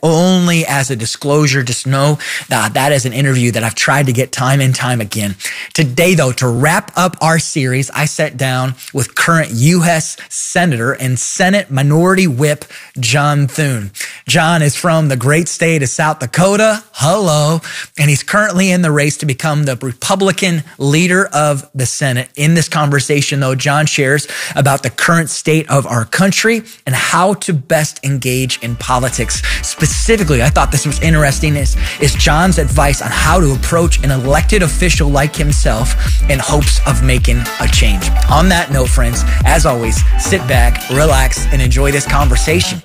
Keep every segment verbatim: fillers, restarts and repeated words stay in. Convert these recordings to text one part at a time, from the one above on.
only as a disclosure. Just know that that is an interview that I've tried to get time and time again. Today, though, to wrap up our series, I sat down with current U S Senator and Senate Minority Whip John Thune. John is from the great state of South Dakota. Hello. And he's currently in the race to become the Republican leader of the Senate. In this conversation, though, John shares about the current state of our country and how to best engage in politics. Specifically, I thought this was interesting, is, is John's advice on how to approach an elected official like himself in hopes of making a change. On that note, friends, as always, sit back, relax, and enjoy this conversation.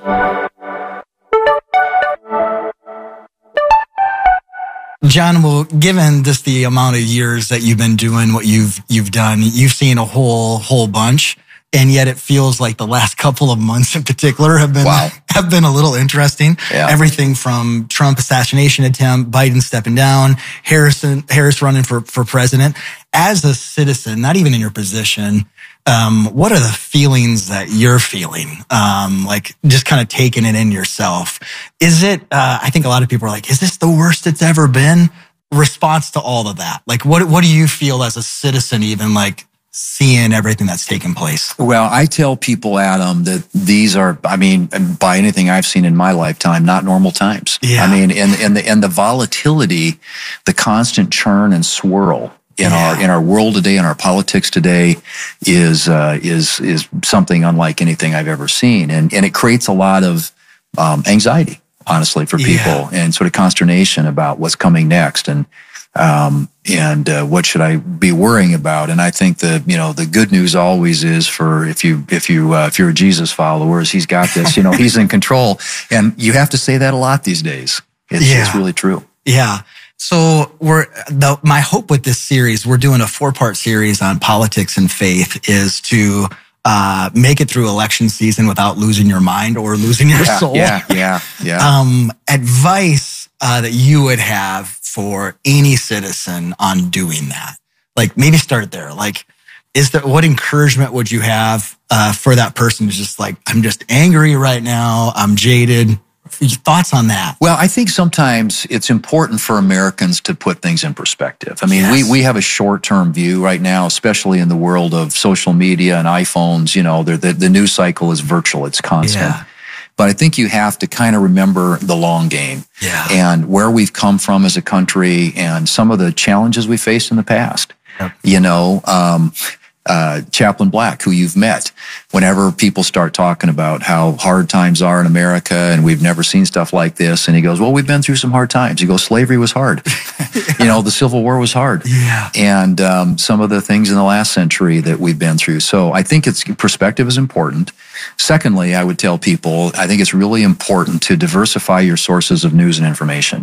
John, well, given just the amount of years that you've been doing what you've you've done, you've seen a whole whole bunch, and yet it feels like the last couple of months in particular have been wow. have been a little interesting. Yeah. Everything from Trump assassination attempt, Biden stepping down, Harrison Harris running for for president. As a citizen, not even in your position, um, what are the feelings that you're feeling? Um, like just kind of taking it in yourself. Is it, uh, I think a lot of people are like, is this the worst it's ever been? Response to all of that. Like, what, what do you feel as a citizen, even like seeing everything that's taken place? Well, I tell people, Adam, that these are, I mean, by anything I've seen in my lifetime, not normal times. Yeah. I mean, and, and the, and the volatility, the constant churn and swirl in yeah. our in our world today, in our politics today, is uh, is is something unlike anything I've ever seen, and and it creates a lot of um, anxiety, honestly, for people, yeah. and sort of consternation about what's coming next, and um, and uh, what should I be worrying about? And I think the you know the good news always is, for if you if you uh, if you're a Jesus follower, is He's got this, you know, He's in control, and you have to say that a lot these days. It's, yeah. it's really true. Yeah. So we're the, my hope with this series, we're doing a four-part series on politics and faith, is to uh, make it through election season without losing your mind or losing your yeah, soul. Yeah, yeah, yeah. Um, advice uh, that you would have for any citizen on doing that. Like maybe start there. Like, is there, what encouragement would you have uh, for that person who's just like, I'm just angry right now, I'm jaded? Thoughts on that? Well, I think sometimes it's important for Americans to put things in perspective. I mean, yes. we, we have a short-term view right now, especially in the world of social media and iPhones. You know, the, the news cycle is virtual. It's constant. Yeah. But I think you have to kind of remember the long game yeah. and where we've come from as a country and some of the challenges we faced in the past. Yep. You know, um, uh, Chaplain Black, who you've met, whenever people start talking about how hard times are in America and we've never seen stuff like this, and he goes, well, we've been through some hard times. He goes, slavery was hard. yeah. You know, the Civil War was hard. Yeah. And um, some of the things in the last century that we've been through. So I think it's perspective is important. Secondly, I would tell people, I think it's really important to diversify your sources of news and information.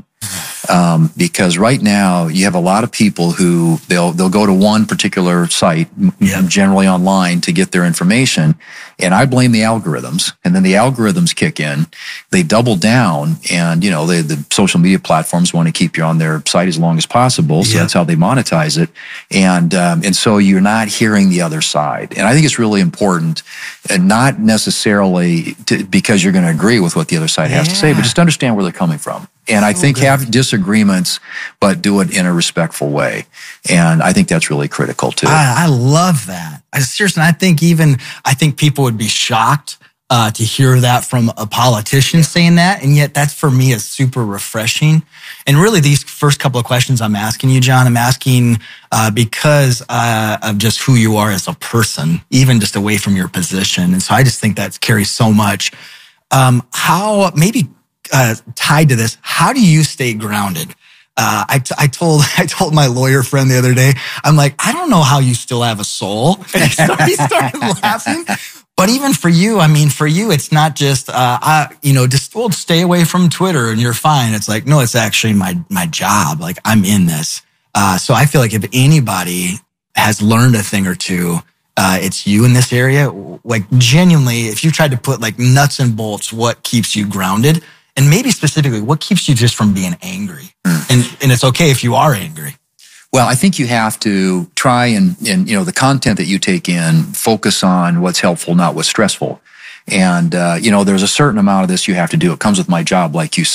Um, because right now you have a lot of people who they'll they'll go to one particular site, yeah. generally online, to get their information, and I blame the algorithms. And then the algorithms kick in, they double down, and you know they, the social media platforms want to keep you on their site as long as possible, so yeah. that's how they monetize it. And um, and so you're not hearing the other side. And I think it's really important, and not necessarily to, because you're going to agree with what the other side has yeah. to say, but just understand where they're coming from. And I think have disagreements, but do it in a respectful way. And I think that's really critical too. I, I love that. I seriously, I think even, I think people would be shocked uh, to hear that from a politician saying that. And yet that's for me is super refreshing. And really these first couple of questions I'm asking you, John, I'm asking uh, because uh, of just who you are as a person, even just away from your position. And so I just think that carries so much. Um, how, maybe Uh, tied to this, how do you stay grounded? Uh, I, t- I told, I told my lawyer friend the other day, I'm like, I don't know how you still have a soul. And he started, he started laughing. But even for you, I mean, for you, it's not just, uh, I, you know, just, well, stay away from Twitter and you're fine. It's like, no, it's actually my, my job. Like I'm in this. Uh, so I feel like if anybody has learned a thing or two, Uh, it's you in this area. Like genuinely, if you tried to put like nuts and bolts, what keeps you grounded? And maybe specifically, what keeps you just from being angry? Mm. And and it's okay if you are angry. Well, I think you have to try and, and, you know, the content that you take in, focus on what's helpful, not what's stressful. And, uh, you know, there's a certain amount of this you have to do. It comes with my job, like you